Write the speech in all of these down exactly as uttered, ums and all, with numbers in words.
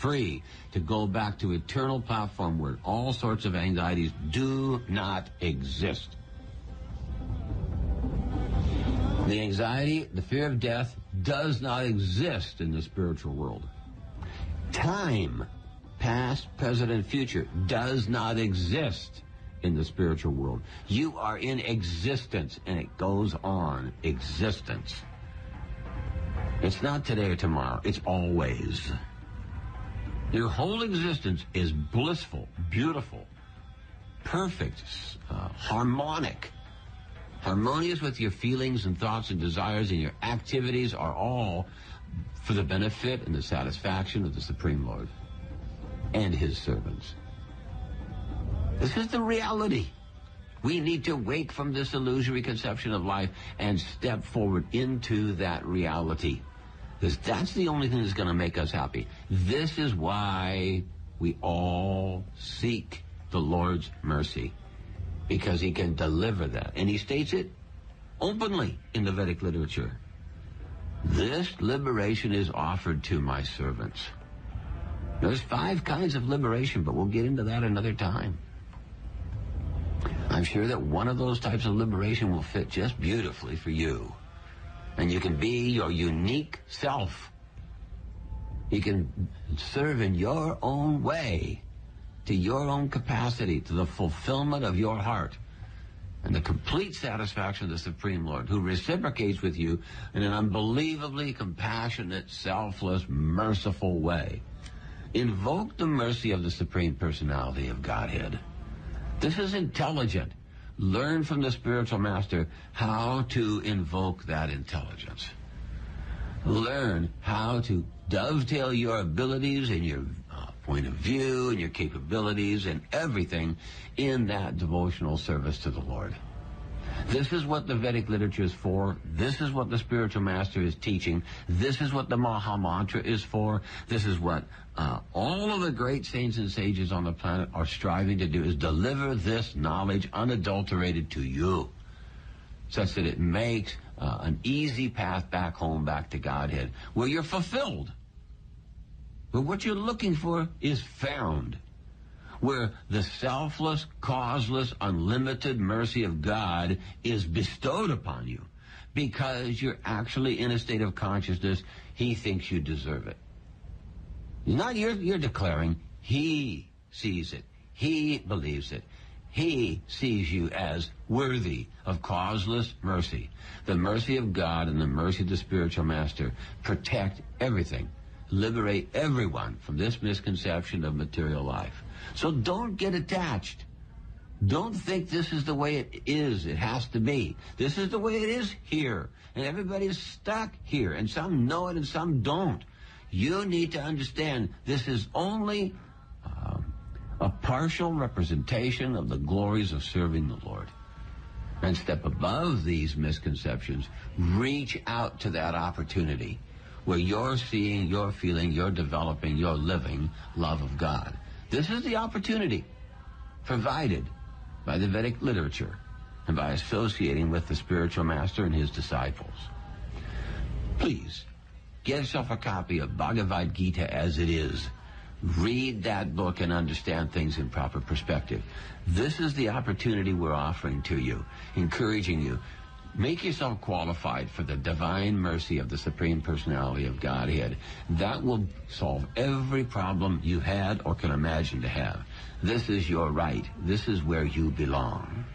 free to go back to eternal platform where all sorts of anxieties do not exist. The anxiety, the fear of death does not exist in the spiritual world. Time, past, present, and future, does not exist in the spiritual world. You are in existence, and it goes on. Existence. It's not today or tomorrow. It's always. Your whole existence is blissful, beautiful, perfect, uh, harmonic. Harmonious with your feelings and thoughts and desires, and your activities are all for the benefit and the satisfaction of the Supreme Lord and his servants. This is the reality. We need to wake from this illusory conception of life and step forward into that reality. Because that's the only thing that's going to make us happy. This is why we all seek the Lord's mercy. Because he can deliver that. And he states it openly in the Vedic literature. This liberation is offered to my servants. There's five kinds of liberation, but we'll get into that another time. I'm sure that one of those types of liberation will fit just beautifully for you. And you can be your unique self. You can serve in your own way, to your own capacity, to the fulfillment of your heart, and the complete satisfaction of the Supreme Lord, who reciprocates with you in an unbelievably compassionate, selfless, merciful way. Invoke the mercy of the Supreme Personality of Godhead. This is intelligent. Learn from the spiritual master how to invoke that intelligence. Learn how to dovetail your abilities and your uh, point of view and your capabilities and everything in that devotional service to the Lord. This is what the Vedic literature is for. This is what the spiritual master is teaching. This is what the Maha Mantra is for. This is what uh, all of the great saints and sages on the planet are striving to do, is deliver this knowledge unadulterated to you, such that it makes uh, an easy path back home, back to Godhead, where you're fulfilled, where what you're looking for is found, where the selfless, causeless, unlimited mercy of God is bestowed upon you because you're actually in a state of consciousness he thinks you deserve it. Not you're, you're declaring, he sees it, he believes it. He sees you as worthy of causeless mercy. The mercy of God and the mercy of the spiritual master protect everything, liberate everyone from this misconception of material life. So don't get attached. Don't think this is the way it is. It has to be. This is the way it is here. And everybody's stuck here. And some know it and some don't. You need to understand this is only uh, a partial representation of the glories of serving the Lord. And step above these misconceptions. Reach out to that opportunity where you're seeing, you're feeling, you're developing, you're living love of God. This is the opportunity provided by the Vedic literature and by associating with the spiritual master and his disciples. Please, get yourself a copy of Bhagavad Gita as it is. Read that book and understand things in proper perspective. This is the opportunity we're offering to you, encouraging you. Make yourself qualified for the divine mercy of the Supreme Personality of Godhead. That will solve every problem you had or can imagine to have. This is your right. This is where you belong.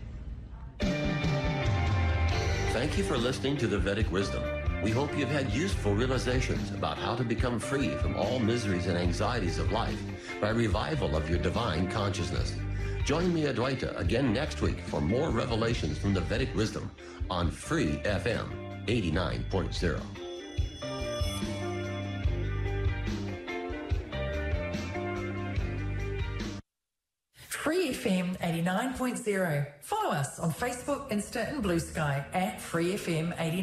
Thank you for listening to the Vedic Wisdom. We hope you've had useful realizations about how to become free from all miseries and anxieties of life by revival of your divine consciousness. Join me, Adwaita, again next week for more revelations from the Vedic Wisdom on Free F M eighty-nine point zero. Free F M eighty-nine point zero. Follow us on Facebook, Insta and Blue Sky at Free F M eighty-nine.